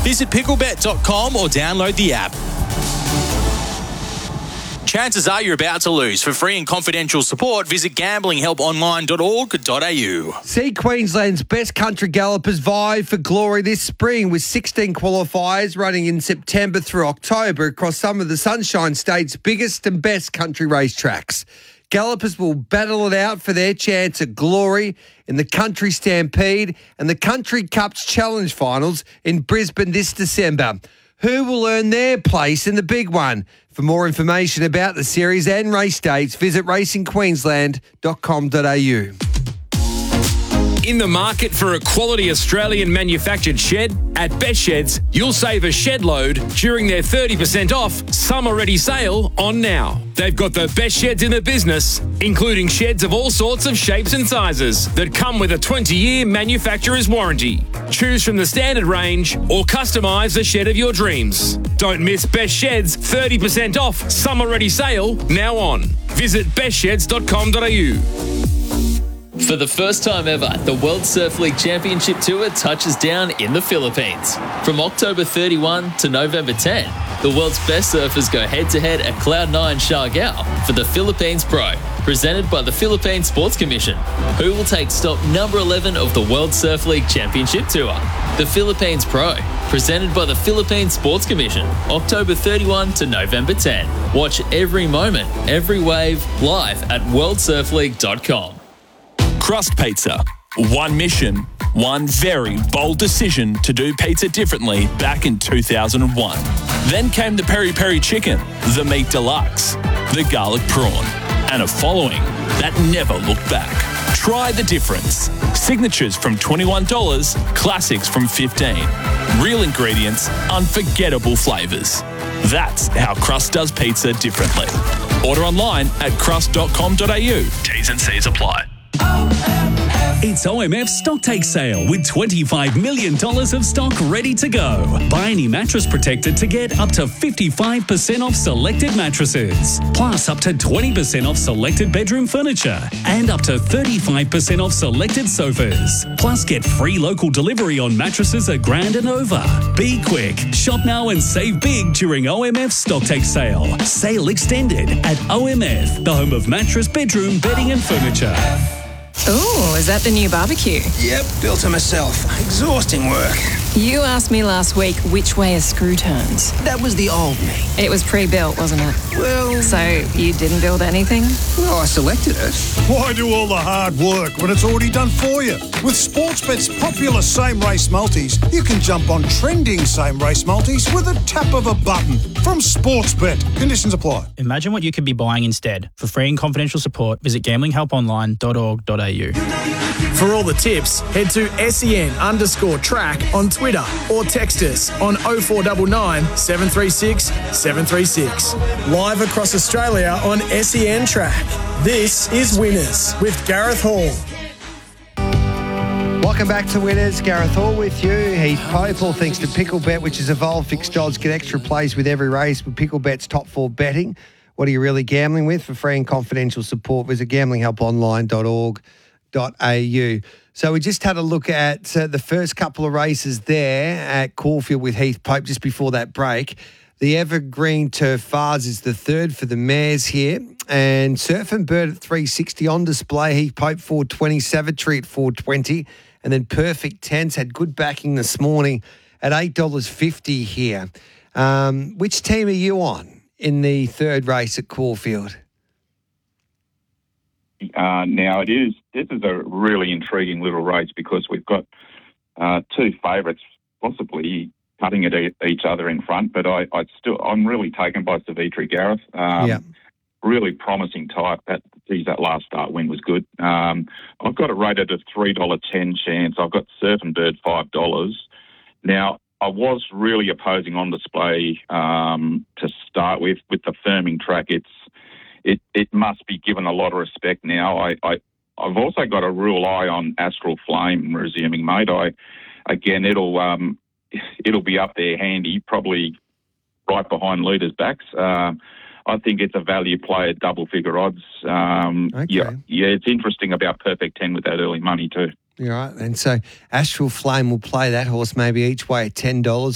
Visit picklebet.com or download the app. Chances are you're about to lose. For free and confidential support, visit gamblinghelponline.org.au. See Queensland's best country gallopers vie for glory this spring with 16 qualifiers running in September through October across some of the Sunshine State's biggest and best country racetracks. Gallopers will battle it out for their chance at glory in the Country Stampede and the Country Cups Challenge Finals in Brisbane this December. Who will earn their place in the big one? For more information about the series and race dates, visit racingqueensland.com.au. In the market for a quality Australian manufactured shed? At Best Sheds, you'll save a shed load during their 30% off summer ready sale on now. They've got the best sheds in the business, including sheds of all sorts of shapes and sizes that come with a 20-year manufacturer's warranty. Choose from the standard range or customise the shed of your dreams. Don't miss Best Sheds 30% off summer ready sale now on. Visit bestsheds.com.au. For the first time ever, the World Surf League Championship Tour touches down in the Philippines. From October 31 to November 10, the world's best surfers go head-to-head at Cloud9 Siargao for the Philippines Pro, presented by the Philippine Sports Commission, who will take stop number 11 of the World Surf League Championship Tour. The Philippines Pro, presented by the Philippine Sports Commission, October 31 to November 10. Watch every moment, every wave, live at worldsurfleague.com. Crust Pizza. One mission, one very bold decision to do pizza differently back in 2001. Then came the Peri Peri Chicken, the Meat Deluxe, the Garlic Prawn, and a following that never looked back. Try the difference. Signatures from $21, classics from $15. Real ingredients, unforgettable flavours. That's how Crust does pizza differently. Order online at crust.com.au. T's and C's apply. It's OMF's stock take sale with $25 million of stock ready to go. Buy any mattress protector to get up to 55% off selected mattresses, plus up to 20% off selected bedroom furniture and up to 35% off selected sofas. Plus get free local delivery on mattresses $1,000 and over. Be quick. Shop now and save big during OMF's stock take sale. Sale extended at OMF, the home of mattress, bedroom, bedding and furniture. Ooh, is that the new barbecue? Yep, built it myself. Exhausting work. You asked me last week which way a screw turns. That was the old me. It was pre-built, wasn't it? Well... So you didn't build anything? Well, I selected it. Why do all the hard work when it's already done for you? With Sportsbet's popular same-race multis, you can jump on trending same-race multis with a tap of a button. From Sportsbet. Conditions apply. Imagine what you could be buying instead. For free and confidential support, visit gamblinghelponline.org.au. For all the tips, head to SEN_track on Twitter or text us on 0499 736 736. Live across Australia on SEN Track. This is Winners with Gareth Hall. Welcome back to Winners. Gareth Hall with you. Heath Pope, all thanks to Picklebet, which has evolved fixed odds. Get extra plays with every race with Picklebet's top 4 betting. What are you really gambling with? For free and confidential support, visit gamblinghelponline.org.au. So we just had a look at the first couple of races there at Caulfield with Heath Pope just before that break. The Evergreen Turf Vase is the third for the mares here. And Surf and Bird at 360 on display. Heath Pope 420, Savagery at 420. And then Perfect Tense had good backing this morning at $8.50 here. Which team are you on in the third race at Caulfield? Now, this is a really intriguing little race because we've got two favourites possibly cutting at each other in front, but I'm really taken by Savitri, Gareth. Really promising type. That last start win was good. I've got it rated at $3.10 chance. I've got Surf and Bird $5. Now, I was really opposing on display to start with the firming track. It must be given a lot of respect now. I've also got a real eye on Astral Flame resuming, mate. It'll be up there handy, probably right behind leaders' backs. I think it's a value play at double-figure odds. Okay. Yeah, it's interesting about Perfect 10 with that early money too. All right, and so Astral Flame will play that horse maybe each way at $10